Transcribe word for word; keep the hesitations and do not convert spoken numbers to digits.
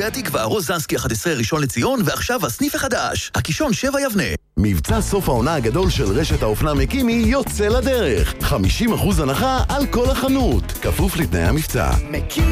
גיא התקווה, רוזנסקי אחת עשרה ראשון לציון, ועכשיו הסניף החדש, הקישון שבע יבנה. מבצע סוף העונה הגדול של רשת האופנה מקימי יוצא לדרך. חמישים אחוז הנחה על כל החנות, כפוף לתנאי המבצע.